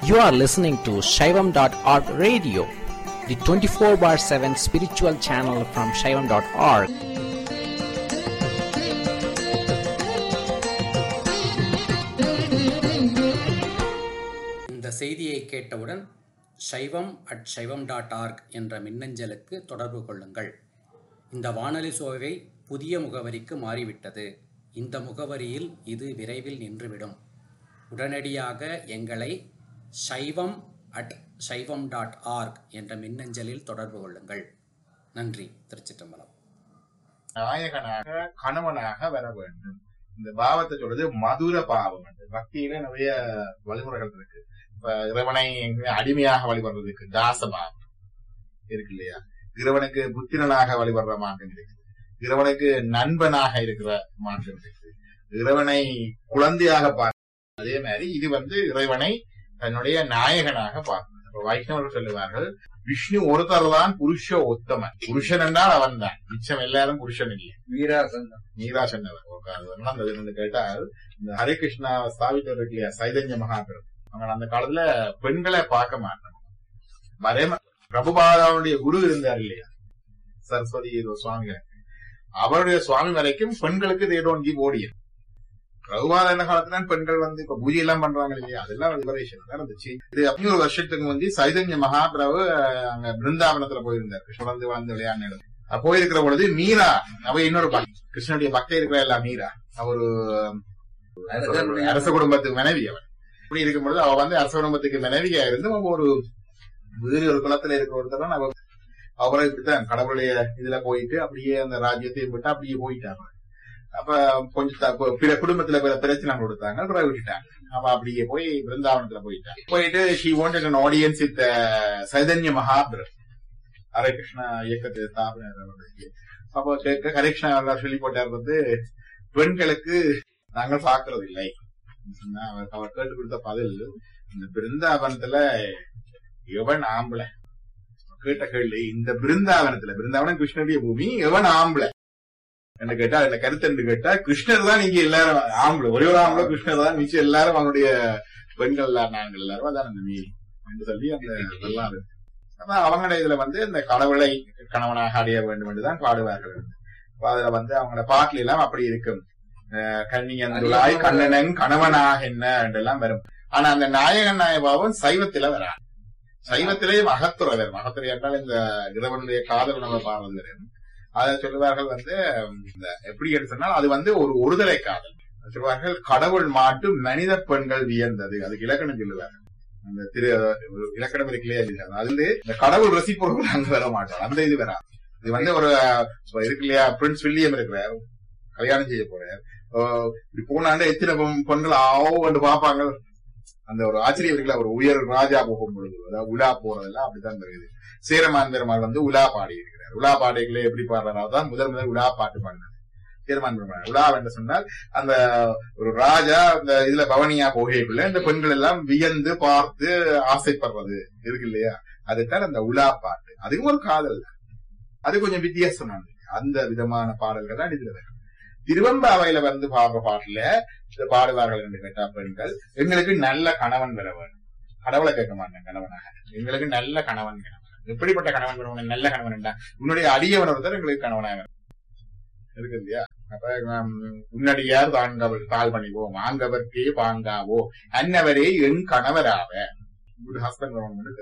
You are listening to Shaivam.org radio, the 24/7 spiritual channel from Shaivam.org. இந்த செய்தியை கேட்டவுடன் shaivam@shaivam.org என்ற மின்னஞ்சலுக்கு தொடர்பு கொள்ளுங்கள். இந்த வானொலி சோவை புதிய முகவரிக்கு மாறிவிட்டது. இந்த முகவரியில் இது விரைவில் நின்றுவிடும். உடனடியாக எங்களை shaivam@shaivam.org என்ற மின்னஞ்சலில் தொடர்பு கொள்ளுங்கள். நன்றி. திருச்சிற்றம்பலம். நாயகனாக கணவனாக வர வேண்டும். இந்த பாவத்தை சொல்றது மதுர பாவம். பக்தியில நிறைய வழிமுறைகள் இருக்கு. இப்ப இறைவனை அடிமையாக வழிபடுறதுக்கு தாசபாவம் இருக்கு இல்லையா? இறைவனுக்கு புத்திரனாக வழிபடுற மார்க்கம் இருக்கு. இறைவனுக்கு நண்பனாக இருக்கிற மார்க்கம் இருக்கு. இறைவனை குழந்தையாக பார்க்க. அதே மாதிரி இது இறைவனை தன்னுடைய நாயகனாக பார்க்கணும். வைஷ்ணவர்கள் சொல்லுவார்கள், விஷ்ணு ஒருத்தர் தான் புருஷ உத்தமன். புருஷன் என்றால் அவன் தான், மிச்சம் எல்லாரும் புருஷன் இல்லை. மீரா சொன்னவர் கேட்டால், இந்த ஹரே கிருஷ்ணா ஸ்தாபித்தவர் இருக்கு இல்லையா, சைதன்ய மகாபிரபு, அவங்க அந்த காலத்துல பெண்களை பார்க்க மாட்டாங்க. அதே பிரபுபாதாவுடைய குரு இருந்தார் இல்லையா, சரஸ்வதி சுவாமிகள், அவருடைய சுவாமி வரைக்கும் பெண்களுக்கு they don't give audience. Prabhupada என்ன காலத்துல பெண்கள் இப்ப பூஜை எல்லாம் பண்றாங்க இல்லையா, அதெல்லாம் லிபரேஷன் தான் இருந்துச்சு. இது 500 வருஷத்துக்கு சைதன்ய மகாபிரபு அங்க பிருந்தாவனத்துல போயிருந்தார், கிருஷ்ணன் வாழ்ந்து விளையாடு. போயிருக்கிற பொழுது மீரா, அவ இன்னொரு கிருஷ்ணனுடைய பக்தை இருக்கிற எல்லாம் மீரா, அவரு அரச குடும்பத்துக்கு மனைவி. அவன் இப்படி இருக்கும் பொழுது அவ அரச குடும்பத்துக்கு மனைவியா இருந்து ஒரு வேறு ஒரு குலத்துல இருக்கிற ஒருத்தர் அவரை இப்படித்தான் கடவுளுடைய இதுல போயிட்டு அப்படியே அந்த ராஜ்யத்தையும் விட்டு அப்படியே போயிட்டாங்க. அப்ப கொஞ்சம் பிற குடும்பத்துல பிரச்சனை கொடுத்தாங்க, அப்புறம் விட்டுட்டாங்க. அவ அப்படியே போய் பிருந்தாவனத்துல போயிட்டு she wanted an audience with Chaitanya Mahaprabhu, Hare Krishna இயக்கத்தை ஸ்தாபனை. அப்போ ஹரே கிருஷ்ணா சொல்லி போட்டார், பெண்களுக்கு நாங்கள் பாக்குறது இல்லை. அவர் கேட்டு கொடுத்த பதில், இந்த பிருந்தாவனத்துல எவன் ஆம்பளை கேட்ட கேள்வி, இந்த பிருந்தாவனம் கிருஷ்ணனுடைய பூமி, எவன் ஆம்பளை என்ன கேட்டா, அதுல கருத்து என்று கேட்டா, கிருஷ்ணர் தான் இங்க எல்லாரும் ஆம்பளை, ஒரே ஒரு ஆம்பளை கிருஷ்ணர் தான், மிச்சம் எல்லாரும் அவனுடைய பெண்கள் எல்லாம் நாங்கள் எல்லாரும் அதான் அந்த மீறி என்று சொல்லி அந்த இதெல்லாம் இருக்கு. ஆனா அவங்களோட இதுல இந்த கடவுளை கணவனாக அடைய வேண்டும் என்றுதான் பாடுவார்கள். அதுல அவங்களோட பாட்டுல எல்லாம் அப்படி இருக்கும், கன்னியந்துளாய் கண்ணனன் கணவனாக என்ன என்றெல்லாம் வரும். ஆனா அந்த நாயகன் நாயபாவம் சைவத்தில வரா. சைவத்திலே அகத்துறை வரும். அகத்துறை என்றால் இந்த இறைவனுடைய காதல் நம்ம பாடுறது வரும். அதை சொல்லுவார்கள் எப்படி என்று சொன்னால், அது ஒரு ஒருதலை காதல் சொல்லுவார்கள். கடவுள் மாட்டு மனித பெண்கள் வியந்தது, அதுக்கு இலக்கணம் சொல்லுவார்கள். அந்த இலக்கணம் இருக்கலையே, அது இந்த கடவுள் ரசிப்பவர்கள் அங்க வர மாட்டார், அந்த இது வராது. இது ஒரு இருக்கு இல்லையா, பிரின்ஸ் வில்லியம் இருக்கிறார், கல்யாணம் செய்ய போறார். இப்படி போனாண்ட எத்தனை பெண்கள் ஆவோண்டு பாப்பாங்க. அந்த ஒரு ஆச்சரியம் இருக்குல்ல, ஒரு உயர் ராஜா போகும் பொழுது, அதாவது உலா போறதெல்லாம் அப்படித்தான் தெரியுது. சேரமான் பெருமாள் உலா பாடி இருக்கிறார். உலா பாடைகளே எப்படி பாடுறதான் முதல் உலா பாட்டு பாடினார் சேரமான் பெருமாள். உலா என்று சொன்னால் அந்த ஒரு ராஜா இந்த இதுல பவனியா போகைக்குள்ள இந்த பெண்கள் எல்லாம் வியந்து பார்த்து ஆசைப்படுறது இருக்கு இல்லையா, அதுதான் அந்த உலா பாட்டு. அதுவும் ஒரு காதல் தான், அது கொஞ்சம் வித்தியாசமானது. அந்த விதமான பாடல்கள் தான் இதுல வரும். திருவம்பாவையில பாடுற பாட்டுல இதை பாடுவார்கள் என்று கேட்டா, பெண்கள் எங்களுக்கு நல்ல கணவன் வர வேண்டும், கடவுளை கேட்க மாட்டேன் கணவனாக, எங்களுக்கு நல்ல கணவன் வேணும். எப்படிப்பட்ட கணவன் வேணும்? நல்ல கணவன் என்றா உன்னுடைய அடியவன் ஒருத்தர் எங்களுக்கு கணவனாக இருக்கு இல்லையா. அப்ப உன்னடியார் தாழ் பண்ணிவோம், ஆங்கவர்க்கே பாங்காவோ அன்னவரே என் கணவராவ, ஹஸ்பண்ட்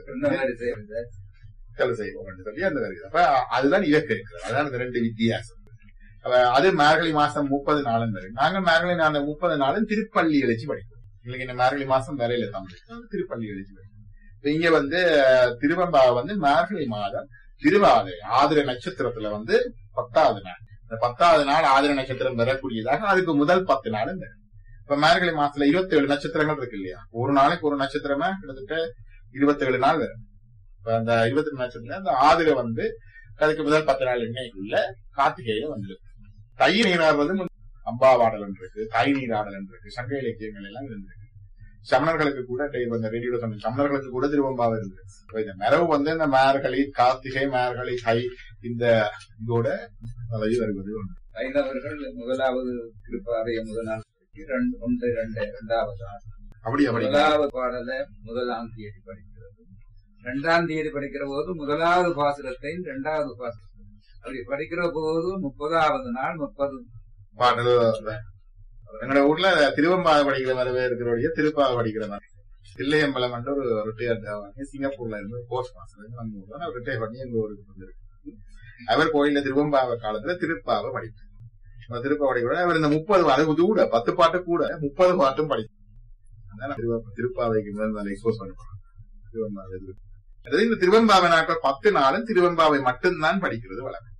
செய்வோம் என்று சொல்லி அந்த வருகிறது. அப்ப அதுதான் இயக்க இருக்கிறது. அதான் இந்த ரெண்டு வித்தியாசம். அது மார்கழி மாசம் 30 நாளும் வரும். நாங்க மார்கழி 30 நாளும் திருப்பள்ளி எழுச்சி படிக்கிறோம். எங்களுக்கு இந்த மார்கழி மாசம் வேலையில தமிழ் திருப்பள்ளி எழுச்சி படிக்கிறோம். இங்க திருவம்பாவை மார்கழி மாதம் திருவாதிரை ஆதிர நட்சத்திரத்துல 10வது நாள். இந்த 10வது நாள் ஆதிர நட்சத்திரம் வரக்கூடியதாக அதுக்கு முதல் 10 நாளும் வரும். இப்ப மார்கழி மாசத்துல 27 நட்சத்திரங்கள் இருக்கு இல்லையா, ஒரு நாளைக்கு ஒரு நட்சத்திரமா கிட்டத்தட்ட 27 நாள் வரும். இப்ப அந்த 27 நட்சத்திரம் அந்த ஆதிர அதுக்கு முதல் 10 நாள் எண்ணெய்க்குள்ள கார்த்திகையில வந்துருக்கு. தை நீராடுறது அம்பாவாடல் இருக்கு, தை நீராடல் இருக்கு, சங்க இலக்கியங்கள் எல்லாம் இருந்திருக்கு. சமணர்களுக்கு கூட ரேடியோல சொன்ன சமணர்களுக்கு கூட திருவம்பாவை இருந்தது. இந்த மரபு இந்த மார்கழி கார்த்திகை மார்கழி தை இந்த இதோட வருவது உண்டு. வைணவர்கள் முதலாவது திருப்பாவைய முதல் நாள் 1, 2 2வது நாள் அப்படியா? முதலாவது பாடலை முதலாம் தேதி படிக்கிறது, 2ஆம் தேதி படிக்கிற போது முதலாவது பாசுரத்தை 2வது பாசுரத்தை அப்படி படிக்கிற போது 30வது நாள் 30 பாடல். எங்களோட ஊர்ல திருவம்பாவை படிக்கிற மாதிரி இருக்கிற திருப்பாவை படிக்கிற மாதிரி தில்லையம்பலம் என்று ஒரு ரிட்டையர்ட் சிங்கப்பூர்ல இருந்து போஸ்ட் மாஸ்டர் ரிட்டையர் பண்ணி எங்க ஊருக்கு வந்து அவர் கோயில திருவம்பாவை காலத்துல திருப்பாவை படிப்பார். திருப்பாவை படிக்க அவர் இந்த 30 அது கூட 10 பாட்டு கூட 30 பாட்டும் படிப்பார். திருப்பாவைக்கு முதல் எக்ஸ்போஸ் பண்ண திருவம்பாவை. இந்த திருவம்பாவை நாட்கள் 10 நாளும் திருவம்பாவை மட்டும்தான் படிக்கிறது வழக்கம்.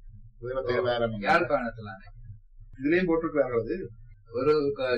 இதுலயும் போட்டிருக்கிறார்கள். ஒரு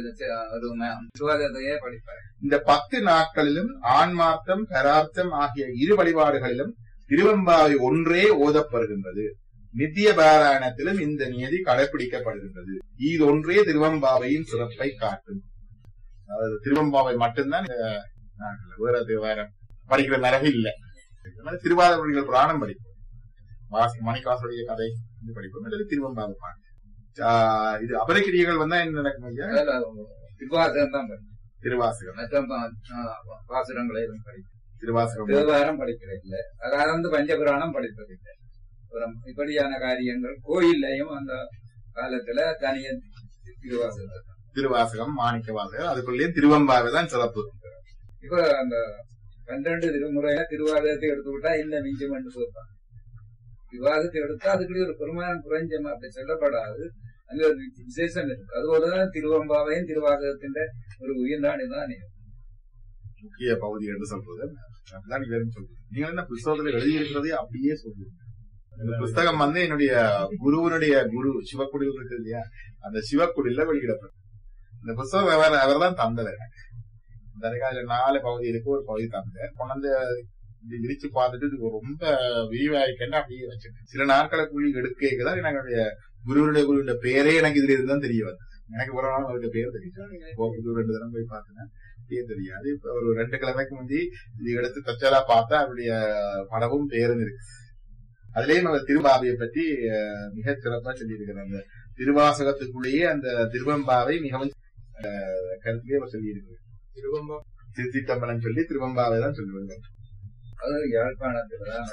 படிப்பார். இந்த 10 நாட்களிலும் ஆன்மார்த்தம் பரார்த்தம் ஆகிய இரு வழிபாடுகளிலும் திருவம்பாவை ஒன்றே ஓதப்படுகின்றது. நித்திய பாராயணத்திலும் இந்த நியதி கடைபிடிக்கப்படுகின்றது. இது ஒன்றே திருவம்பாவையின் சிறப்பை காட்டும். அதாவது திருவம்பாவை மட்டும்தான் வேற படிக்கிற மரபு இல்லை. திருவாதிரைகள் புராணம் படிப்போம், மணிக்காசுடைய கதை படிப்போம், அல்லது திருவம்பாவை பாட்டு. இது அபரக்கிரியர்கள் வந்தா என்ன நடக்கும் ஐயா? திருவாசகம் தான் திருவாசகம் பாசுரங்களை திருவாசகம் தேவாரம் படிக்கிறதில்லை. அதாவது பஞ்சபுராணம் படிப்பதில்லை. இப்படியான காரியங்கள் கோயில்லையும் அந்த காலத்துல தனிய திருவாசகம் மாணிக்க வாசகம், அதுக்குள்ளேயும் திருவம்பாவை தான் சிறப்பு. இப்ப அந்த 12 திருமுறையில திருவாசகத்தை எடுத்துக்கிட்டா இந்த மிஞ்சம் என்று சொல்றாங்க. விவாதத்தை எடுத்தா அதுக்குள்ளே ஒரு பெருமானம் குறைஞ்சம் அப்படி சொல்லப்படாது. அங்க ஒரு விசேஷம் இருக்கு. அதுபோலதான் திருவம்பாவையும் திருவாசகத்தின் ஒரு உயிர்நாடி தான் முக்கிய பகுதி என்று சொல்றது. அப்படிதான் சொல்றது. நீங்க என்ன புத்தகத்துல எழுதியிருக்கிறதே அப்படியே சொல்றீங்க. இந்த புத்தகம் என்னுடைய குருவனுடைய குரு சிவக்குடியில் இருக்கு இல்லையா, அந்த சிவக்குடியில வெளியிடப்படும். இந்த புத்தகம் அவர்தான் தந்தது. இந்த 4 பகுதி இருக்கு, ஒரு பகுதி தந்த கொண்டு விரிச்சு பார்த்துட்டு இது ரொம்ப விரிவாய்க்கன்னு அப்படியே வச்சிருக்கேன். சில நாட்களுக்குள்ளே எடுக்கதான் என்னுடைய குருவுடைய பேரே எனக்கு இதுல இருந்தான் தெரிய வந்தது. எனக்கு ஒரு நாள் அவருடைய பேர் தெரியும். 2 தரம் போய் பார்த்தேன்னா பேர் தெரியாது. இப்ப ஒரு 2 கிழமைக்கு முந்தி இது எடுத்து தச்சலா பார்த்தா அவருடைய படமும் பேரும் இருக்கு. அதுலயும் அவர் திருவம்பாவையை பற்றி மிக சிறப்பா சொல்லியிருக்கிறார். அந்த திருவாசகத்துக்குள்ளேயே அந்த திருவம்பாவை மிகவும் கருத்திலே அவர் சொல்லியிருக்கிறார். திருச்சிட்டம்பலம் சொல்லி திருவம்பாவை தான் சொல்லுவாங்க. அது யாழ்ப்பாணத்துலதான்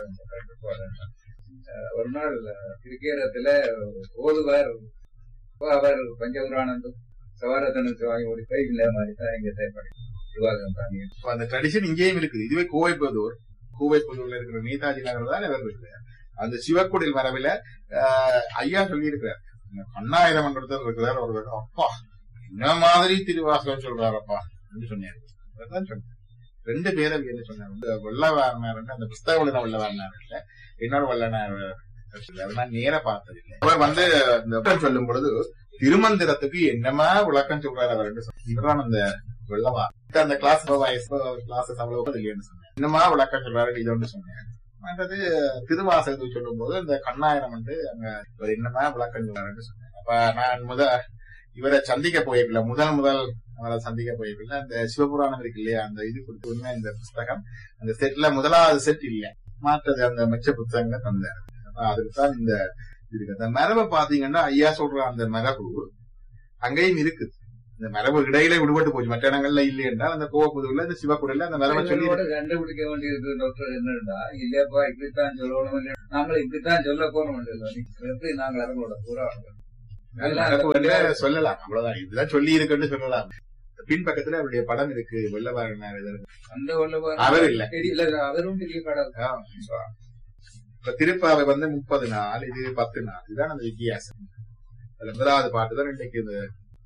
ஒரு நாள் திருக்கேரத்துல ஓதுவார் அவர் பஞ்சபுராணம் சவாரத்தனுக்கு வாங்கி ஓடி போய் இல்ல மாதிரி தான் இங்க தேவைப்படும். அந்த ட்ரெடிஷன் இங்கேயும் இருக்குது. இதுவே கூவைப்புதூர்ல இருக்கிற நேதாஜி நகர் தான் அவர் இருக்கு. அந்த சிவக்குடில் மரபில ஐயா சொல்லி இருக்கிறார். 1000 மன்றத்தில் இருக்கிறார். அவர்கள் அப்பா என்ன மாதிரி திருவாசகம் சொல்றாரப்பா அப்படின்னு சொன்னாரு. 2 பேரை என்ன சொன்னாரு, வெள்ளவாரனார், அந்த புஸ்தக வெள்ளவாரனார் இல்ல, இன்னொரு வல்லனார் நேர பார்த்ததில்லை. அவர் இந்த சொல்லும் பொழுது திருமந்திரத்துக்கு என்னமா விளக்கம் சொல்றாரு அவர் சொல்றான். அந்த வெள்ளவார் அந்த கிளாஸ் அவ்வளவு இல்லைன்னு சொன்னேன். என்னமா விளக்கம் சொல்றாரு இது ஒன்று சொன்னேன். மற்றது திருவாசகத்துக்கு சொல்லும் போது இந்த 1000 அங்க ஒரு என்னமா விளக்கம் சொல்றாருன்னு சொன்னேன். அப்ப நான் இவரை சந்திக்க போயிருக்கல, முதல் அவரை சந்திக்க போயிருக்கல. அந்த சிவபுராணம் இருக்கு இல்லையா, அந்த இது கொடுத்து உண்மை இந்த புஸ்தகம் அந்த செட்ல முதலாவது செட் இல்ல, மாற்றது அந்த மிச்ச புத்தகங்களை தந்தாரு. அதுக்குதான் இந்த இருக்கு. அந்த மரபை பாத்தீங்கன்னா ஐயா சொல்ற அந்த மரபு அங்கேயும் இருக்குது. இந்த மரபு இடையில விடுபட்டு போச்சு, மற்ற இடங்கள்ல இல்லை என்றால் அந்த கோவப்புதூர்ல இந்த சிவக்குடில அந்த மரபை சொல்லி கண்டுபிடிக்க வேண்டியிருக்கு. டாக்டர் என்னடா இல்லப்பா இப்படித்தான் சொல்லணும், நாங்களும் இப்படித்தான் சொல்ல போறோம், நாங்கள் அவங்களோட பூரா சொல்லலாம். அவ்வளவுதான், இதுதான் சொல்லி இருக்குன்னு சொல்லலாம். பின்பக்கத்துல அவருடைய படம் இருக்கு, வெள்ளவாரனார். அந்த வெள்ளவாரன் அவர் இல்ல, அவரும் பெரிய படம். இப்ப திருப்பாவை 30 நாள், இது 10 நாள். இதுதான் அந்த வித்தியாசம். அதுல முதலாவது பாட்டு தான் இன்னைக்கு இந்த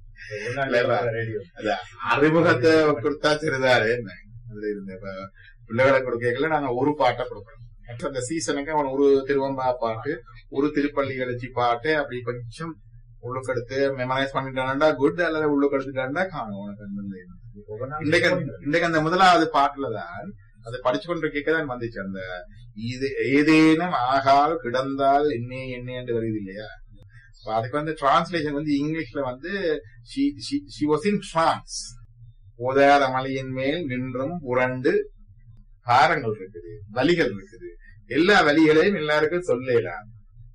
அறிமுகத்தை கொடுத்தா சரிதாரு. அதுல இருந்த பிள்ளைகளை கொடுக்கல நாங்க ஒரு பாட்டை கொடுக்கணும். அந்த சீசனுக்கு அவன் ஒரு திருவம்பா பாட்டு, ஒரு திருப்பள்ளி எழுச்சி பாட்டு, அப்படி கொஞ்சம் உள்ளுக்கு எடுத்து மெமரைஸ் பண்ணிட்டான்டா குட், அல்லது உள்ளுக்கு எடுத்துட்டான்டா காணும். உனக்கு இன்றைக்கு அந்த முதலாவது பாட்டுலதான் அதை படிச்சு கொண்டு கேட்கதான் வந்துச்சு. அந்த இது ஏதேனும் ஆகால் கிடந்தால் என்ன என்று வருது இல்லையா. அதுக்கு டிரான்ஸ்லேஷன் இங்கிலீஷ்ல she was in trance. ஓதாத மலையின் மேல் நின்றும் உரண்டு பாரங்கள் இருக்குது, வலிகள் இருக்குது. எல்லா வலிகளையும் எல்லாருக்கும் சொல்லலாம்.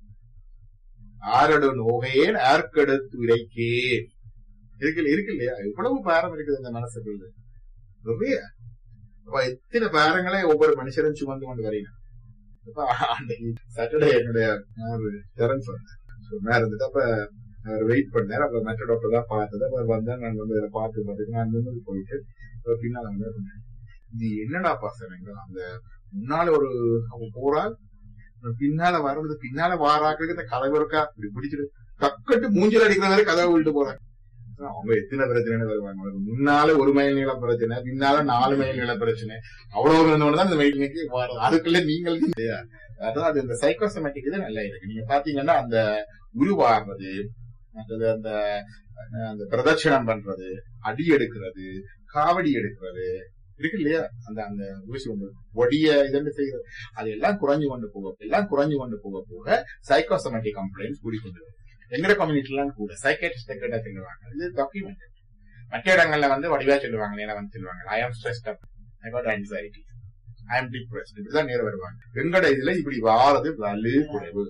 ஆரடு நோகையேன் ஆர்க்கெடுத்து இறைக்கேன் இருக்கு இல்லையா. இவ்வளவு பாரம் இருக்குது இந்த மனசுக்குள்ள. நிறைய எத்தனை பேரங்களே ஒவ்வொரு மனுஷரும் சுமந்து கொண்டு வரீங்க. அன்னைக்கு சாட்டர்டே என்னுடைய டெரன்ஸ் சொன்னார் இருந்துட்டு அப்ப அவர் வெயிட் பண்ணார். அப்ப மற்ற டாக்டர் தான் பார்த்தது. அவர் வந்தா நான் வந்து இதை பார்த்து நான் நின்று போயிட்டு பின்னால வந்து சொன்னேன், இது என்னடா பாசனங்க அந்த முன்னால ஒரு அவங்க போறாள் பின்னால வர்றது பின்னால வாராக்களுக்கு இந்த கதவு இருக்கா இப்படி பிடிச்சிட்டு கக்கட்டு மூஞ்சில் அடிக்கிற வரை கதவை விட்டு போறாங்க. அவங்க எத்தனை பிரச்சனை வருவாங்க. முன்னால 1 மைல் நீள பிரச்சனை, பின்னால 4 மைல் நீள பிரச்சனை, அவ்வளவு இருந்தோடதான் இந்த வெயிட்டிங்க்கு வரும். அதுக்குள்ள நீங்கள் அதான் அது இந்த சைக்கோசோமேட்டிக் இது நல்லா இருக்கு. நீங்க பாத்தீங்கன்னா அந்த உருவாகிறது, அந்த அந்த பிரதட்சணம் பண்றது, அடி எடுக்கிறது, காவடி எடுக்கிறது இருக்கு இல்லையா, அந்த அந்த ஊசி ஒன்று ஒடிய இதென்று செய்யறது, அது எல்லாம் குறைஞ்சு கொண்டு போக சைக்கோசோமேட்டிக் கம்ப்ளைண்ட்ஸ் கூடிக்கொண்டு வரும். எங்கட கம்யூனிட்டி எல்லாம் கூட சைக்காட்ரிஸ்ட் கேட்டா சொல்லுவாங்க, இது டாக்குமெண்ட். மற்ற இடங்கள்ல வந்து வடிவா சொல்லுவாங்க, நேரம் வந்து சொல்லுவாங்க, ஐ ஆம் stressed up, I got anxiety, ஐ ஆம் டிப்ரெஸ்ட், இப்படிதான் நேரம் வருவாங்க. எங்கட இதுல இப்படி வாரது வலு குறைவு.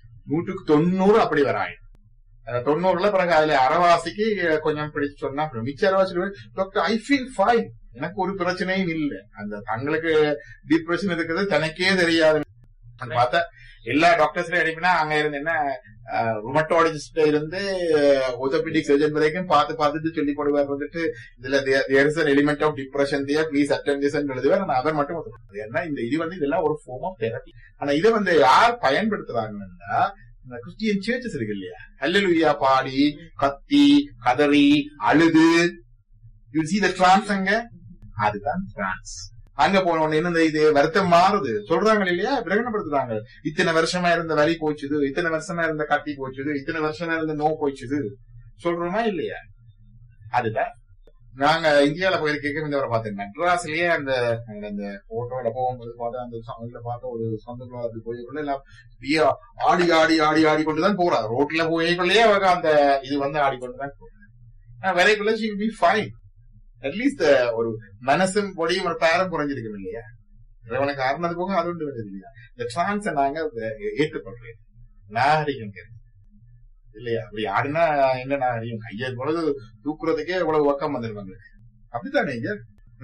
190 அப்படி வராங்க. 90ல பிறகு அதுல அரைவாசிக்கு கொஞ்சம் பிடிச்சு சொன்னா மிச்ச அரைவாசி டாக்டர் ஐ ஃபீல் ஃபைன், எனக்கு ஒரு பிரச்சனையும் இல்லை. அந்த தங்களுக்கு டிப்ரெஷன் இருக்கிறது தனக்கே தெரியாது. பார்த்தா எல்லா டாக்டர்ஸ்லயும் எடுப்பினா அங்க இருந்து என்ன ருமட்டாலஜிஸ்ட் இருந்து orthopedic சர்ஜன் வரைக்கும் பார்த்துட்டு சொல்லி போடுவார் வந்துட்டு இதுல there is an element of depression there, please attend this ன்னு எழுதுவார். ஆனா அவர் மட்டும் ஏன்னா இந்த இது வந்து இதெல்லாம் ஒரு ஃபார்ம் ஆஃப் தெரப்பி. ஆனா இதை வந்து யார் பயன்படுத்துறாங்கன்னா இந்த கிறிஸ்டியன் சர்ச்சஸ் இருக்கு இல்லையா, ஹல்லேலூயா பாடி கத்தி கதறி அழுது, you see the trance அங்க, அதுதான் trance. அங்க போன உடனே என்ன இது வருத்தம் மாறுது சொல்றாங்க இல்லையா, பிரகடனப்படுத்துறாங்க. இத்தனை வருஷமா இருந்த வலி போச்சுது, இத்தனை வருஷமா இருந்த கட்டி போச்சுது, இத்தனை வருஷமா இருந்த நோ போச்சுது சொல்றோமா இல்லையா. அதுதான் நாங்க இந்தியாவில போயிருக்க இந்த பார்த்தேன். மெட்ராஸ்லயே அந்த போட்டோல போகும்போது பார்த்தா அந்த இதுல பார்த்த ஒரு சொந்தக்குள்ள அது போய்க்குள்ள எல்லாம் ஆடி ஆடி ஆடி ஆடி கொண்டுதான் போறாரு. ரோட்ல போய்க்குள்ளேயே அவங்க அந்த இது வந்து ஆடிக்கொண்டுதான் போறாங்க. வரைக்குள்ள she will be fine. At least ஒரு மனசும் பொடியும் ஒரு பேரம் குறைஞ்சிருக்கும் இல்லையா, இறைவனுக்கு ஆறுனது போக அது ஒன்று வருது இல்லையா. இந்த டிரான்ஸை நாங்க ஏற்றுக்கொள்றேன், நாகரிகம் இல்லையா. அப்படி ஆடுனா என்ன நாகரிகம், கையை பொழுது தூக்குறதுக்கே இவ்வளவு வக்கம் வந்துருவாங்க. அப்படித்தானே இங்க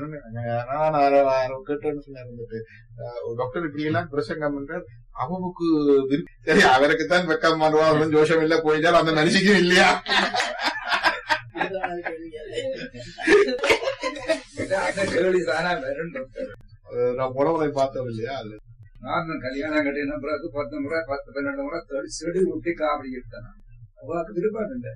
நான் கேட்டேன்னு சொன்னாரு ஒரு டாக்டர் இப்படி எல்லாம் பிரசங்கம் பண்றார், அவனுக்கு சரி அவருக்குத்தான் வெக்கம் பண்ணுவான் ஜோஷம் இல்ல போயிட்டால் அந்த மனுஷிக்கும் இல்லையா. நான் புடவை பார்த்தோம் இல்லையா, அது நான் கல்யாணம் கட்டின பிறகு 10 முறை 10-12 முறை செடி விட்டு காவடி எடுத்தேன். அவ்வளவு விருப்பம் இல்லை.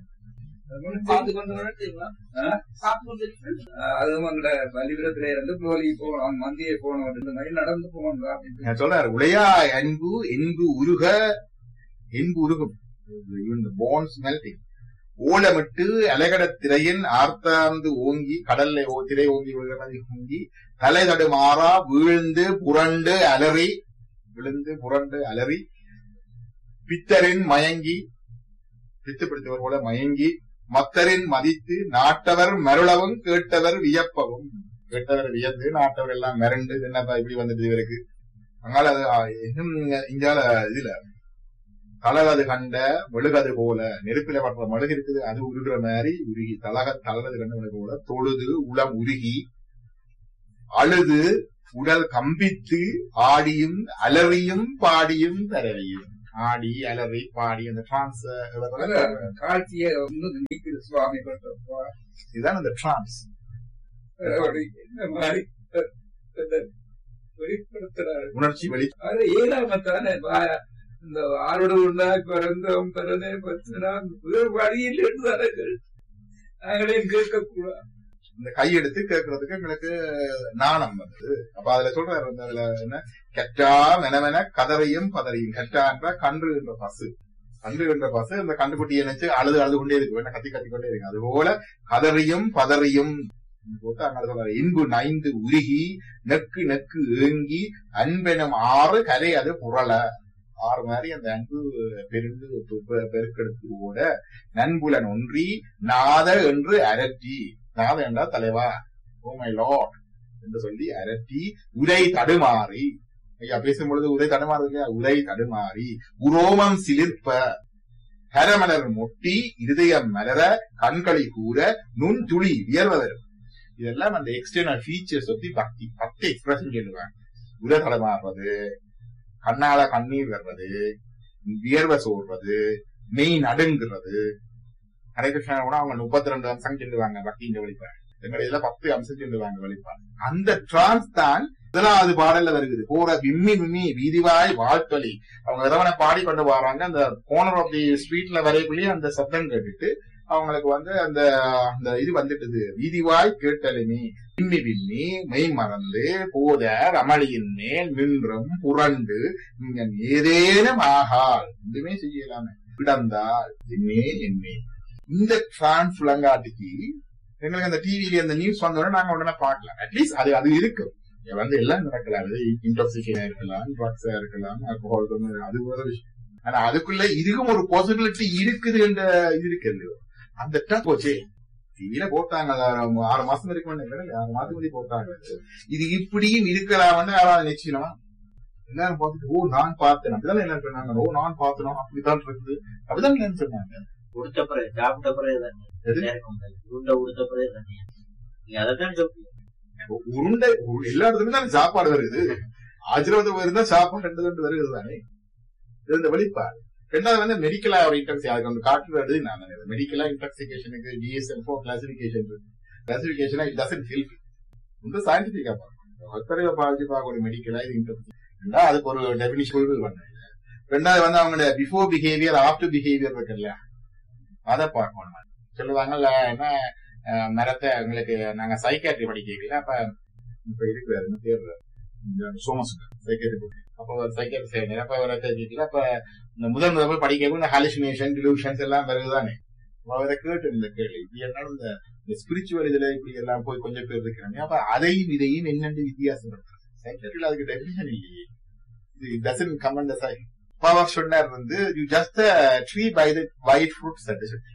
அதுவும் அங்க பலிபுரத்துல இருந்து கோழி போனோம், மந்தியை போனோம், இந்த மாதிரி நடந்து போனோம் அப்படின்னு சொல்றாரு. உடையா என்பு உருகும் போன்ஸ் மெல்டிங், ஓலமிட்டு அலகட திரையின் ஆர்த்தாந்து ஓங்கி கடல்ல திரை ஓங்கி ஓங்கி தலை தடுமாறா விழுந்து புரண்டு அலறி பித்தரின் மயங்கி பித்து பிடித்தவர் போல மயங்கி மத்தரின் மதித்து நாட்டவர் மருளவும் கேட்டவர் வியப்பவும், கேட்டவர் வியந்து நாட்டவர் எல்லாம் மிரண்டு என்னப்பா இப்படி வந்துட்டு இவருக்கு. அதனால அது இங்கால இதுல தலகது கண்ட மெழுகது போல, நெருப்பில படுற மெழுகு இருக்குது அது உருகிற மாதிரி உருகி தலகது கண்ட மெழுகு போல தொழுது உளம் உருகி அழுது உடல் கம்பித்து ஆடியும் அலறியும் பாடியும் தரவியும், ஆடி அலறி பாடி அந்த டிரான்ஸ் காட்சியை சுவாமி இதுதான் அந்த டிரான்ஸ் வெளிப்படுத்துறாரு. உணர்ச்சி வெளி ஏழாமத்தானே இந்த ஆரோட உண்டாய் பிறந்தோம் பிறனே பத்தினா வழியில் நாங்களே கேட்கக்கூடாது. இந்த கையெடுத்து கேட்கறதுக்கு எங்களுக்கு நாணம் வந்தது. அப்ப அதுல சொல்றாரு அதுல என்ன, கெட்டா மெனவென கதறையும் பதறையும், கெட்டான்ற கன்று என்ற பசு அந்த கண்டுகுட்டியை நினைச்சு அழுது கொண்டே இருக்கு, என்ன கத்தி கொண்டே இருக்கு. அது போல கதறியும் பதறியும் போட்டு அங்க சொல்றாரு. இன்பு நைந்து உருகி நெக்கு ஏங்கி அன்பெனும் ஆறு கரை அது புரள, ஆறு மாதிரி அந்த அன்பு பெருந்து பெருக்கெடுத்து ஓட நண்புலன் ஒன்றி நாத என்று அரற்றி, நாத என்றா தலைவா, ஓ மை லார்ட் என்று சொல்லி அரற்றி உரை தடுமாறி, ஐயா பேசும்பொழுது உரை தடுமாறு இல்லையா, உரை தடுமாறி உரோமம் சிலிர்ப்ப கரமலர் மொட்டி இருதயம் மலர கண்களி கூற நுண் துளி வியர்வதரும். இதெல்லாம் அந்த எக்ஸ்டர்னல் ஃபீச்சர்ஸ் பத்தி பக்தி 10 எக்ஸ்பிரஷன் சொல்லுவாங்க. உலகளமாடுறது, கண்ணால கண்ணீர் வர்றது, வியர்வை சோர்றது, மெய் நடுங்கிறது. ஹரே கிருஷ்ணா கூட அவங்க 32 அம்சம் சொல்லுவாங்க பக்தியின் வெளிப்பாடு. எங்களுடைய இதுல 10 அம்சம் சொல்லுவாங்க வெளிப்பாடு. அந்த டிரான்ஸ் தான் முதலாவது பாடல்ல வருகிறது. போற விம்மி விம்மி வீதிவாய் வாழ்த்தொலி. அவங்க விதவனை பாடி கொண்டு வராங்க. அந்த கோனர் ஆஃப் தி ஸ்ட்ரீட்ல வரைக்குள்ளேயே அந்த சத்தம் கேட்டுட்டு அவங்களுக்கு அந்த அந்த இது வந்துட்டுது. வீதிவாய் கேட்டலுமி விம்மி விம்மி மெய் மறந்து போத ரமளியின் மேல் நின்றும் புரண்டு நீங்க ஏதேனும் ஆகால் எதுவுமே செய்யலாமே கிடந்தால் என்னே என்னே. இந்த டிரான்ஸ் விளங்காட்டுக்கு எங்களுக்கு அந்த டிவில அந்த நியூஸ் வந்தோடனே நாங்க உடனே பார்க்கலாம். அட்லீஸ்ட் அது இருக்கு. எல்லாம் நடக்கலாம். இன்டாக்சிகேஷனா இருக்கலாம், ட்ரக்ஸா இருக்கலாம், ஆல்கஹால், அது ஒரு விஷயம். ஆனா அதுக்குள்ள இதுக்கும் ஒரு பாசிபிலிட்டி இருக்குது என்ற இது இருக்கு இல்லையோ. அந்த டச் போச்சு டிவில போட்டாங்க 6 மாசம் வரைக்கும் 6 மாசத்துக்கு போட்டாங்க. இது இப்படியும் இருக்கலாம்னு யாராவது நிச்சயமா எல்லாரும் பார்த்துட்டு நான் பார்த்தேன் அப்படிதான் என்ன சொன்னாங்க. நான் பார்த்தனும் அப்படித்தான் இருக்குது அப்படிதான் என்ன சொன்னாங்க. உடுத்த பிறகு சாப்பிட்ட பிறகு உருண்டை உடுத்த பிறகு நீங்க அதைத்தான் சொல்றீங்க. உருண்டை எல்லா இடத்துலயும் தான் சாப்பாடு வருது. ஆச்சரியத்துக்கு வருதா சாப்பாடு 2 வருகிறது தானே. இது இந்த வெளிப்பாடு. ரெண்டாவது மெடிக்கலா ஒரு இன்டாக்சி அதுக்கு வந்து காட்டுறது. நான் மெடிக்கலா இன்டாக்சிகேஷனுக்கு DSM-4 கிளாசிபிகேஷன் இருக்கு. கிளாசிபிகேஷனா இட் டசன்ட் ஹெல்ப். ரொம்ப சயின்டிபிக்கா பார்க்கணும். பாதிச்சு பார்க்க ஒரு மெடிக்கலா இது இன்டாக்சி அதுக்கு ஒரு டெபினிஷன் பண்ண. ரெண்டாவது அவங்களோட பிஃபோர் பிஹேவியர் ஆஃப்டர் பிஹேவியர் இருக்கு இல்லையா, அதை பார்க்கணும். சொல்லுவாங்கல்ல என்ன மரத்தை உங்களுக்கு நாங்க சைக்காட்ரி படிக்கல. அப்ப இப்ப இருக்கிறாரு பேர் சோமஸ் சைக்காட்ரி. அப்ப சைக்காட்ரி செய்யணும். அப்ப கேட்கல. அப்ப இந்த முதல் படிக்க ஹாலுசினேஷன் டிலூஷன்ஸ் எல்லாம் வருதுதானே. அவரை கேட்டு இந்த கேள்வி இப்படி என்ன இந்த ஸ்பிரிச்சுவல் இதுல இப்படி எல்லாம் போய் கொஞ்சம் பேர் இருக்கிறாங்க. அப்ப அதையும் இதையும் என்னென்று வித்தியாசப்படுத்துறது. சைக்காட்ரியில அதுக்கு டெபினிஷன் இல்லையே. இது doesn't come under side. Power சொன்னார் you just tree by the white fruits.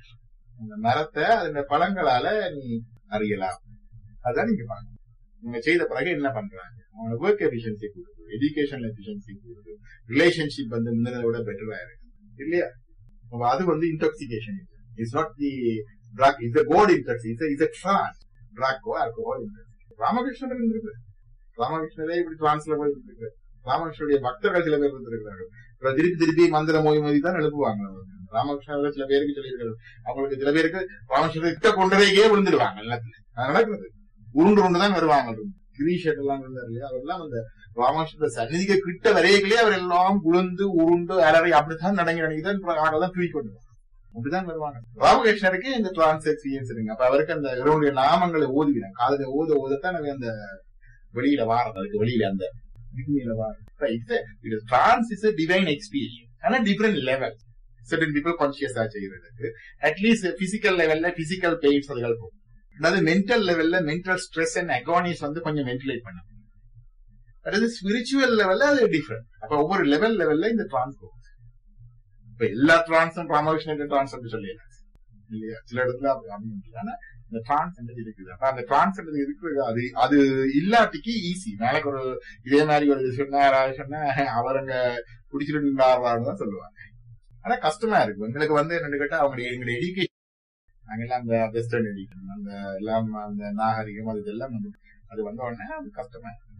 அந்த மரத்தை அதோட பழங்களால நீ அறியலாம். அதான் நீங்க பாருங்க. நீங்க செய்த பிறகு என்ன பண்றாங்க. அவங்களோட ஒர்க் எஃபிஷியன்சி கூடுது, எஜுகேஷன் எஃபிஷியன்சி கூடுது, ரிலேஷன்ஷிப் முன்னதை விட பெட்டரா இருக்கு இல்லையா. அது intoxication. It's not the drug, it's a god intoxication, it's a trance. ட்ரக்கோ alcohol intoxication. Ramakrishnan இருக்கு. ராமகிருஷ்ணரே இப்படி டிரான்ஸ்ல போய் இருக்கு. ராமகிருஷ்ணனுடைய பக்தர்கள் சில பேர் இருந்திருக்கிறார்கள். திருப்பி மந்திர மொழி தான் எழுப்புவாங்க. ராமகிருஷ்ணன் சில பேருக்கு சொல்லியிருக்காரு. அவங்களுக்கு சில பேருக்கு ராமகிருஷ்ணன் கிட்ட கொண்டதையே விழுந்துருவாங்க. நடக்கிறது உருண்டுதான் வருவாங்க. கிரீஷட் எல்லாம் இருந்தாரு இல்லையா, அவரெல்லாம் அந்த ராமகிருஷ்ணன் சன்னிதிக்கு கிட்ட வரையிலே அவர் எல்லாம் உளுந்து உருண்டு அலறி அப்படித்தான் நடங்கிதான் ஆடதான் தூக்கி கொண்டு அப்படிதான் வருவாங்க. ராமகிருஷ்ணருக்கு இந்த டிரான்ஸ் எக்ஸ்பீரியன்ஸ் இருக்கு. அப்ப அவருக்கு அந்த இவருடைய நாமங்களை ஓதுகிறாங்க. காதல ஓதத்தான் அந்த வெளியில வாரது. அதுக்கு வெளியில அந்த trans is a divine experience. ஆனா different level. certain people conscious செய்யறதுக்கு அட்லீஸ்ட் பிசிக்கல் லெவல்ல பிசிக்கல் பெயின்ஸ் அதுகள் போகும். அதாவது மென்டல் லெவல்ல மென்டல் ஸ்ட்ரெஸ் அண்ட் அகானிஸ் கொஞ்சம் வென்டிலேட் பண்ணும். அதாவது ஸ்பிரிச்சுவல் லெவல்ல அது டிஃபரெண்ட். அப்ப ஒவ்வொரு லெவல்ல இந்த டிரான்ஸ் போகும். இப்ப எல்லா டிரான்ஸும் ராமகிருஷ்ணன் டிரான்ஸ் சொல்லிடலாம் இல்லையா. சில இடத்துல அப்படி. ஆனா இந்த டிரான்ஸ் இருக்குது. அப்ப அந்த டிரான்ஸ் இருக்குது. அது இல்லாட்டிக்கு ஈஸி. நாளைக்கு ஒரு இதே மாதிரி ஒரு சொன்னா அவருங்க குடிச்சிட்டு தான் சொல்லுவாங்க. ஆனா கஷ்டமா இருக்கு எங்களுக்கு. என்னன்னு கேட்டா எங்களுடைய எஜுகேஷன் நாங்கெல்லாம் அந்த வெஸ்டர்ன் எஜுகேஷன் அந்த எல்லாம் அந்த நாகரிகம் அது இதெல்லாம் அது வந்த உடனே அது கஷ்டமா இருக்கு.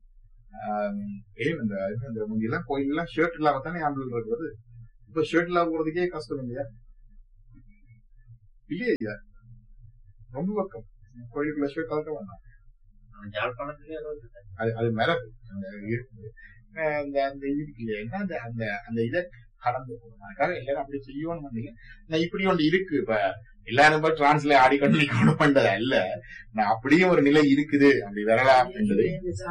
இந்த முன்னெல்லாம் கோயிலாம் ஷர்ட் இல்லாம தானே ஆம்புலன்ஸ் இருக்கிறது. இப்ப ஷர்ட் இல்லாம போறதுக்கே கஷ்டம் இல்லையா இல்லையா. ரொம்ப பக்கம் கோயிலுக்குள்ள ஷர்ட் கலக்க வேண்டாம். அது மரபு அந்த இருக்கு இல்லையா. அந்த இதை கடந்து போகணும். அதுக்காக எல்லாரும் அப்படி செய்யணும் பண்ணீங்க. இப்படி ஒன்று இருக்கு. இப்ப எல்லாரும் போய் டிரான்ஸ்ல ஆடிக்கொண்டு கொண்டு பண்றதா இல்ல. நான் அப்படியும் ஒரு நிலை இருக்குது அப்படி வரலாம் என்பது.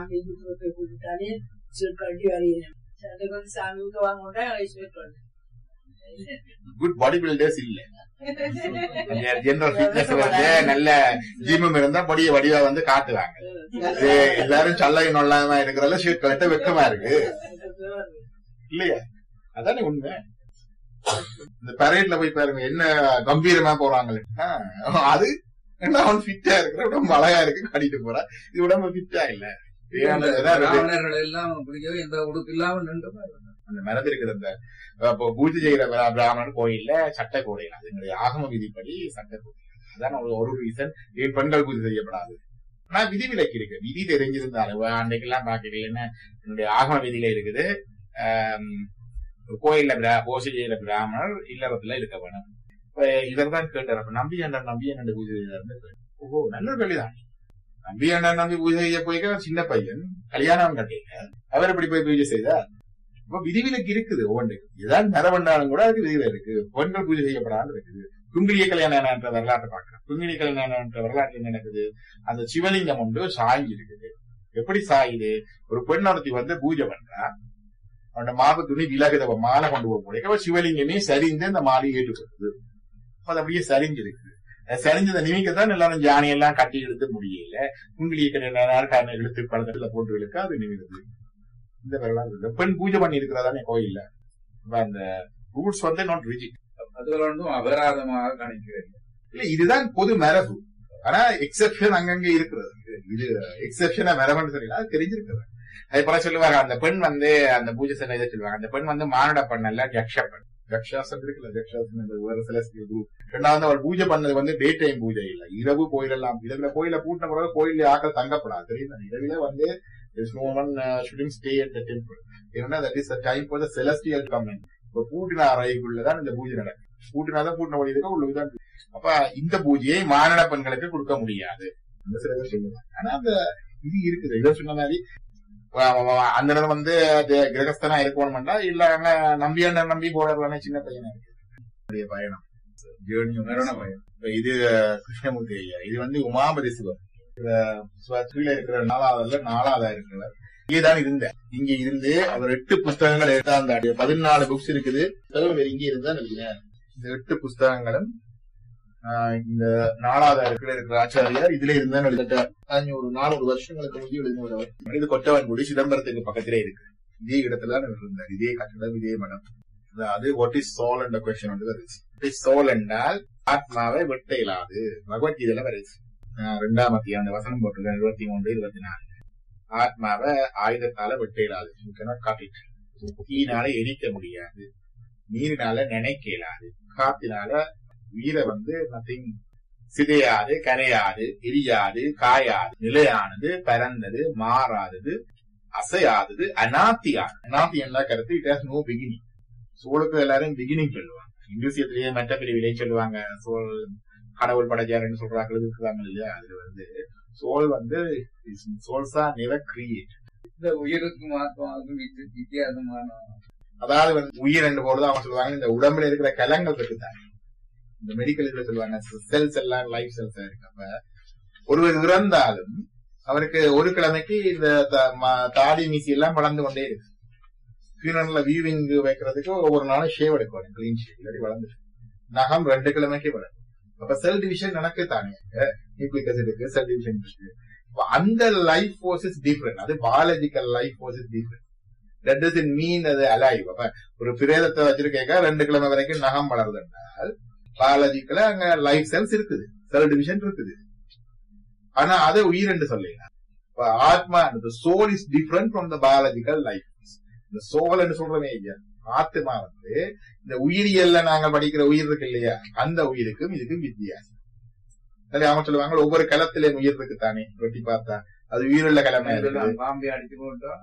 குட் பாடி பில்டர்ஸ் இல்ல. ஜெனரல் ஃபிட்னஸ் நல்ல ஜிம்மும் இருந்தா பொடிய வடிவா காட்டுவாங்க. எல்லாரும் சல்லையும் நொல்லாம இருக்கிறதால ஷர்ட் கலட்ட வெக்கமா இருக்கு இல்லையா. அதானே உண்மை. இந்த பரேட்ல போய் பாருங்க என்ன கம்பீரமா போறாங்களே. அது என்ன அவன் ஃபிட்டா இருக்கிற உடம்பு அழகா இருக்கு காட்டிட்டு போறான். இது உடம்பு ஃபிட்டா இல்ல. எல்லாம் எந்த உடுப்பு இல்லாம அந்த மரத்து இருக்குது. அந்த பூஜை செய்யற பிராமணன் கோயில்ல சட்டை கோடையில அதுங்களுடைய ஆகம விதிப்படி சட்டை கோடை. அதான் ஒரு ரீசன். பெண்கள் பூஜை செய்யப்படாது. ஆனா விதிவிலக்கு இருக்கு. விதி தெரிஞ்சிருந்தாலும் அன்றைக்கெல்லாம் பாக்கிறீங்கன்னா என்னுடைய ஆகம விதியில இருக்குது, கோயில்ல பூஜை பிராமணர் இல்லறத்துல இருக்க வேணும். இப்ப இவர்தான் கேட்டார், அப்ப நம்பி என்ன பூஜை செய்தார்? ஓஹோ, நல்ல கேள்விதான். நம்பி பூஜை செய்ய போய் சின்ன பையன் கல்யாணம் கட்டிங்க, அவர் எப்படி போய் பூஜை செய்தார்? இப்ப விதிவிலக்கு இருக்குது. ஒவ்வொன்றுக்கு ஏதாவது மரபண்டாலும் கூட அதுக்கு விதிவில இருக்கு. பெண்கள் பூஜை செய்யப்படாமல் இருக்குது. குங்கிலிய கல்யாணம் என்ற வரலாற்றை பார்க்கிறோம். குங்கிலிய கல்யாணம் என்ற வரலாற்று என்ன நடக்குது? அந்த சிவலிங்கம் ஒன்று சாங்கி இருக்குது. எப்படி சாயுது? ஒரு பெண் ஒருத்தி வந்து பூஜை பண்றா, அவனோட மாவு துணி விலகுத மாலை கொண்டு போக முடியும். சிவலிங்கமே சரிந்து அந்த மாலையை ஏற்றுக்கொடுக்குது. அது அப்படியே சரிஞ்சிருக்கு. சரிஞ்சதை நிமிக்கத்தான் எல்லாரும் ஜானியெல்லாம் கட்டி எடுத்து முடியல. குங்கிலிய கல்யாணம் இழுத்து பழத்துல போட்டு இழுக்க அது நிமிடுது. இந்த வரலாறு பெண் பூஜை பண்ணி இருக்கிறதானே கோயில்ல. அந்த ரூல்ஸ் வந்து நாட் ரிஜிட், அது அபராதமாக கணிக்கிறது இல்ல. இதுதான் பொது மரபு. ஆனா எக்ஸெப்ஷன் அங்கங்க இருக்கிறது. இது எக்ஸெப்ஷனா மரபுன்னு சொல்லி அது தெரிஞ்சிருக்கிறது. அது போல சொல்லுவாங்க, அந்த பெண் வந்து அந்த பூஜை செய்ய இதை சொல்லுவாங்க, அந்த பெண் வந்து மானுட பண்ணல ஜக்ஷ பெண். ஜக்ஷாசன் இருக்குல்ல, ஜக்ஷாசன் வேற செலஸ்டியல் குரூப். ரெண்டாவது அவள் பூஜை பண்ணது வந்து டே டைம் பூஜை இல்ல, இரவு கோயிலெல்லாம். இரவுல கோயில கூட்டின பிறகு கோயில ஆக்கள் தங்கப்படாது, தெரியும். இரவுல வந்து no one shouldn't stay at the temple. ஏன்னா that is a time for the celestial coming. இப்ப பூட்டின அறைக்குள்ளதான் இந்த பூஜை நடக்கும். பூட்டினாதான் பூட்டின வழி இருக்க உள்ளதுதான். அப்ப இந்த பூஜையை மானிட பெண்களுக்கு கொடுக்க முடியாது அந்த சில பேர் சொல்லுவாங்க. ஆனா அந்த இது இருக்குது. இதை சொன்ன மாதிரி அந்த நேரம் வந்து கிரகஸ்தனா இருக்கணும்டா இல்ல அங்க நம்பி போடுறதானே சின்ன பையனா இருக்கு பயணம் பயணம். இது கிருஷ்ணமூர்த்தி ஐயா, இது வந்து உமாபதி சிவம் இருக்கிற 4வது இருக்கிறார். இங்கேதான் இருந்த இங்க இருந்து அவர் 8 புஸ்தகங்கள் எடுத்தாந்தாடி 14 புக்ஸ் இருக்குது. இங்கே இருந்தா நினைக்கிறேன். இந்த 8 புஸ்தகங்களும் இந்த 4வது இருக்கிற ஆச்சாரியார் இதுல இருந்தா எழுதிட்டார். ஒரு 400 வருஷங்களுக்கு முந்தி எழுதினவர். இது கொட்டவன்குடி சிதம்பரத்துக்கு பக்கத்திலே இருக்கு. இதே இடத்துல இருந்தார். இதே கட்டடம், இதே மடம். அது வாட் இஸ் சோல் என்ற கொஸ்டின் வந்து வருது. சோல் என்றால் ஆத்மாவை வெட்ட இயலாது. பகவத்கீதையில வருது. 2ஆம் அத்தியாயம் வசனம் போட்டிருக்க 23, 24. ஆத்மாவை ஆயுதத்தால வெட்ட இயலாது. தீயினால எரிக்க முடியாது, நீரினால நினைக்க இயலாது, காத்தினால வீர வந்து நத்திங் சிதையாது, கரையாது, எரியாது, காயாது, நிலையானது, பரந்தது, மாறாதது, அசையாதது, அநாத்தியாது. அநாத்தி என்ன கருத்து? It has no beginning. சோளுக்கு எல்லாரும் பிகினிங் சொல்லுவாங்க. இந்துசியத்திலேயே மற்ற பிரிவிலே சொல்லுவாங்க. சோல் கடவுள் படைச்சாருன்னு சொல்றாங்க இருக்கிறாங்க இல்லையா? அதுல வந்து சோல் வந்து சோல்ஸா நெவர் கிரியேட். இந்த உயிருக்கும் ஆத்மாவுக்கும் வித்தியாசமான, அதாவது வந்து உயிர் என்று போது அவங்க சொல்லுவாங்க இந்த உடம்புல இருக்கிற கலங்கள் இருக்குதான். இந்த மெடிக்கல் இதுல சொல்லுவாங்க செல்ஸ் எல்லாம் லைஃப் செல்ஸா இருக்கு. அப்ப ஒருவர் இறந்தாலும் அவருக்கு ஒரு கிழமைக்கு இந்த தாடி மீசி எல்லாம் வளர்ந்து கொண்டே இருக்கு. ஃபியூனரல்ல வியூவிங் வைக்கிறதுக்கு ஒவ்வொரு நாளும் ஷேவ் எடுக்கணும், கிளீன் ஷேவ். இல்லாட்டி வளர்ந்து நகம் 2 கிழமைக்கு வளரும். அப்ப செல் டிவிஷன் நடக்கு தானே, நியூக்ளிக் ஆசிட் இருக்கு, செல் டிவிஷன் இருக்கு. அந்த லைஃப் ஃபோர்ஸ் இஸ் டிஃபரெண்ட். அது biological life force is different. That doesn't mean அது அலைவ். அப்ப ஒரு பிரேதத்தை வச்சிருக்கேங்க 2 கிழமை வரைக்கும் நகம் வளருது என்றால் பயாலஜிக்கலா அங்க லைஃப் செல்ஸ் இருக்குது, செல் டிவிஷன் இருக்குது. ஆனா அதை உயிர் என்று சொல்லலாம். ஆத்மா, soul is different from the biological life. இந்த சோல் என்று சொல்றமே இல்லையா, ஆத்மா வந்து இந்த உயிரியல்ல நாங்க படிக்கிற உயிர் இருக்கு இல்லையா, அந்த உயிருக்கும் இதுக்கும் வித்தியாசம். அவங்க சொல்லுவாங்க ஒவ்வொரு களத்திலேயும் உயிர் இருக்கு தானே, வெட்டி பார்த்தா அது உயிருள்ள கிழமை பாம்பே அடிச்சு போட்டோம்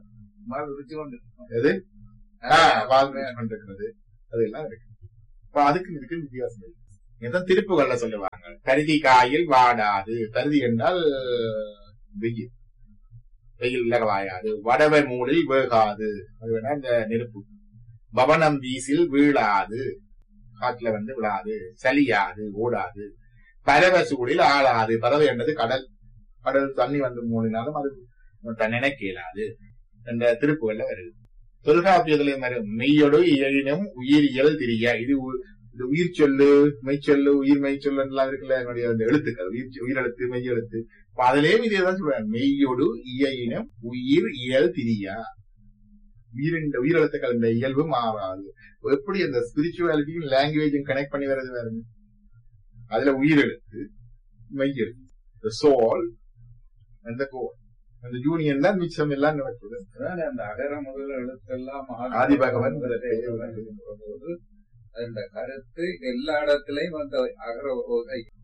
எது இருக்கிறது அதெல்லாம் இருக்கு. அதுக்கு இதுக்கு வித்தியாசம் இருக்கு. இதான் திருப்புகள்ல சொல்லுவாங்க பருதி காயில் வாடாது. பருதி என்றால் வெயில், வெயில் வாயாது. வடவை மூடில் வேகாது, அது வேணா இந்த நெருப்பு. பவனம் வீசில் வீழாது, காட்டுல வந்து விழாது. சலியாது, ஓடாது. பறவை சூடில் ஆளாது. பறவை என்றது கடல். கடல் தண்ணி வந்து மூடினாலும் அது நினைக்க இயலாது என்ற திருப்புகள்ல வருது. தொல்காப்பியத்திலையும் வரும் மெய்யொடு இயலினும் உயிரியல் திரிய. இது உயிர் சொல்லு, மெய்ச்சொல்லு, உயிர் மெய்ச்சொல்லு எல்லாம் இருக்குல்ல, என்னுடைய எழுத்துக்கள் உயிரெழுத்து, மெய்யெழுத்து. அதுலயும் இதேதான் சொல்றாங்க, மெய்யொடு இயலினும் உயிர் இயல் திரியா. உயிரெழுத்துக்கள் இந்த இயல்பு மாறாது. எப்படி அந்த ஸ்பிரிச்சுவாலிட்டியும் லாங்குவேஜும் கனெக்ட் பண்ணி வர்றது பாருங்க. அதுல உயிரெழுத்து, மெய்யெழுத்து, சோல் அந்த கோல், அந்த யூனியன் தான் மிச்சம் எல்லாம் நடக்குது. அந்த அகர முதல் எழுத்தெல்லாம் ஆதிபகவன் அந்த கருத்து எல்லா இடத்திலையும் அந்த அகர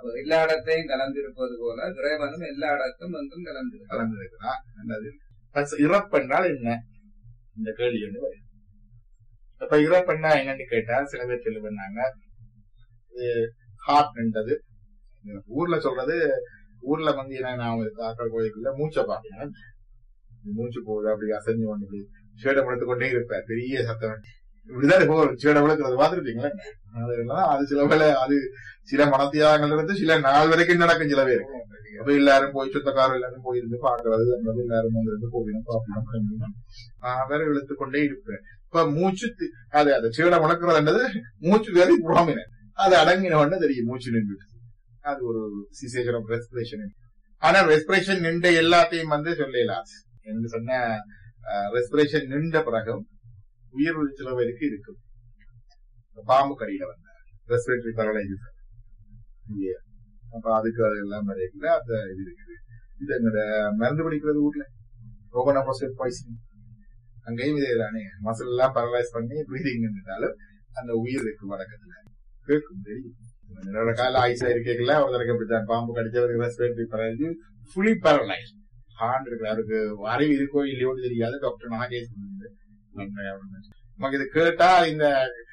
எல்லா இடத்தையும் கலந்திருப்பது போல இறைவனும் எல்லா இடத்தும் என்றும் கலந்திருக்கிறார். இறப்பென்றால் என்ன இந்த கேள்வி வந்து வருது. அப்ப இறப்பெண்ணா என்னன்னு கேட்டா சில பேர் சொல்லி பண்ணாங்க ஹார்ட்ன்றது ஊர்ல சொல்றது. ஊர்ல வந்து என்ன ஆக்கள் கோயிலுக்குள்ள மூச்சை பாத்தீங்கன்னா மூச்சு போகுது அப்படி அசைஞ்சு கொண்டு சேடம் எடுத்து கொண்டே இருப்பார். பெரிய சத்தம் இப்படிதான் போகும். சேடம் எடுக்கிறது பார்த்துருப்பீங்களா? அது சில வேலை அது சில மனத்தியாகங்கள் இருந்து சில நாள் வரைக்கும் நடக்கும் சில பேர். அப்ப எல்லாரும் போய் சொந்தக்காரர் எல்லாரும் போயிருந்து பாக்குறது எல்லாரும் வந்து போகணும் வேற இழுத்து கொண்டே இருப்பேன். இப்ப மூச்சு அது சேடம் வளர்க்கறதுன்றது மூச்சு வேறு புறாமின அது அடங்கினவன்னு தெரியும். மூச்சு நின்று அது ஒரு சிசேஷன் ஆஃப் ரெஸ்பிரேஷன். ஆனா ரெஸ்பிரேஷன் நின்ற எல்லாத்தையும் வந்து சொல்லலாம் என்று சொன்ன ரெஸ்பிரேஷன் நின்ற பிறகு உயிர் சில பேருக்கு இருக்கும். பாம்பு கடியில வந்த ரெஸ்பிரேட்டரி பேரலைசிஸ் அப்ப அதுக்கு அது எல்லாம் வரைக்குள்ள அந்த இது இருக்குது. இது எங்க மருந்து படிக்கிறது ஊர்ல ரோகனோபாசிட் பாய்சன் அங்கேயும் இதே தானே மசில் எல்லாம் பேரலைஸ் பண்ணி பிரீதிங் இருந்தாலும் அந்த உயிர் இருக்கு வழக்கத்துல கேட்கும் தெரியும். என்னோட கால ஆயுசா இருக்கல ஒருத்தருக்கு அப்படித்தான் பாம்பு கடிச்சவருக்கு respiratory paralysis fully paralyse heart இருக்கு. அவருக்கு அறிவு இருக்கோ இல்லையோன்னு தெரியாது. டாக்டர் நாகேஷ் நமக்கு இது கேட்டா இந்த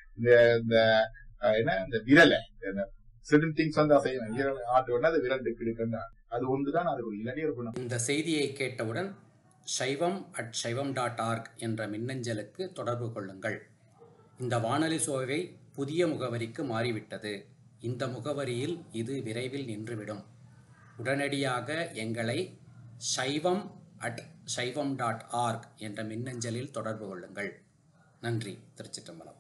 என்ன இந்த விரலை certain things வந்து அசையும் ஆட்டு அது விரண்டுக்கு இருக்குன்னா அது ஒன்றுதான் அதுக்கு இல்லாட்டி இருக்கணும். இந்த செய்தியை கேட்டவுடன் shaivam@shaivam.org என்ற மின்னஞ்சலுக்கு தொடர்பு கொள்ளுங்கள். இந்த வானொலி சோவை புதிய முகவரிக்கு மாறிவிட்டது. இந்த முகவரியில் இது விரைவில் நின்றுவிடும். உடனடியாக எங்களை shaivam@shaivam.org என்ற மின்னஞ்சலில் தொடர்பு கொள்ளுங்கள். நன்றி. திருச்சிற்றம்பலம்.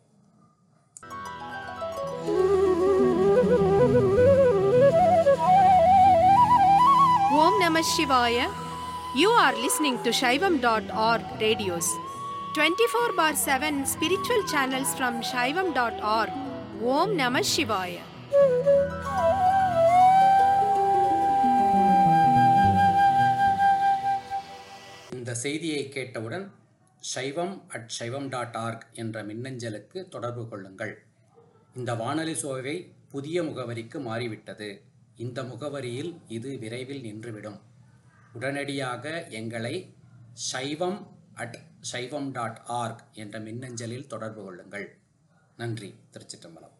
Om Namah Shivaya. You are listening to Shaivam.org radios. 24/7 spiritual channels from Shaivam.org. Om Namah Shivaya. இந்த செய்தியை கேட்டவுடன் shaivam@shaivam.org என்ற மின்னஞ்சலுக்கு தொடர்பு கொள்ளுங்கள். இந்த வானொலி சோவை புதிய முகவரிக்கு மாறிவிட்டது. இந்த முகவரியில் இது விரைவில் நின்றுவிடும். உடனடியாக எங்களை shaivam@shaivam.org என்ற மின்னஞ்சலில் தொடர்பு கொள்ளுங்கள். நன்றி. திருச்சிற்றம்பலம்.